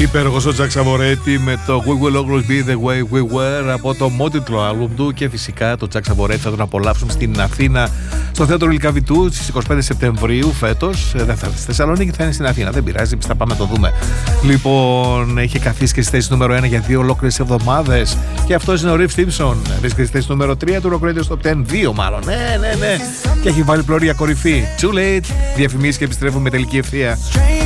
Υπέροχος ο Τζακ Σαβορέτη με το We Will Always Be The Way We Were από το μόντιτλο άλμπουμ του. Και φυσικά το Τζακ Σαβορέτη θα τον απολαύσουμε στην Αθήνα στο θέατρο Λυκαβητού στις 25 Σεπτεμβρίου φέτος. Δεν θα έρθει στη Θεσσαλονίκη, θα είναι στην Αθήνα. Δεν πειράζει, θα πάμε να το δούμε. Λοιπόν, έχει καθίσει και στη θέση νούμερο 1 για 2 ολόκληρες εβδομάδες. Και αυτό είναι ο Riff Simpson. Βρίσκεται στη θέση νούμερο 3 του Rock Radio Top 10. 2 μάλλον. Ναι. Και έχει βάλει πλώρη για κορυφή. Too late. Διαφημίσεις και επιστρέφουμε με τελική ευθεία.